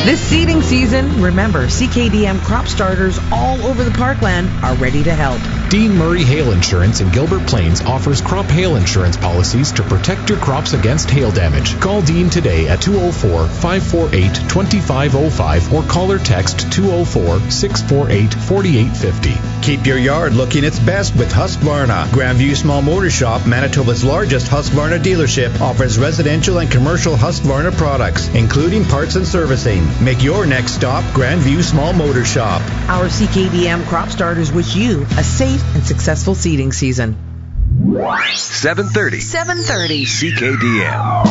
This seeding season, remember, CKDM crop starters all over the parkland are ready to help. Dean Murray Hail Insurance in Gilbert Plains offers crop hail insurance policies to protect your crops against hail damage. Call Dean today at 204-548-2505 or call or text 204-648-4850. Keep your yard looking its best with Husqvarna. Grandview Small Motor Shop, Manitoba's largest Husqvarna dealership, offers residential and commercial Husqvarna products, including parts and servicing. Make your next stop Grandview Small Motor Shop. Our CKDM crop starters wish you a safe and successful seeding season. 730 CKDM.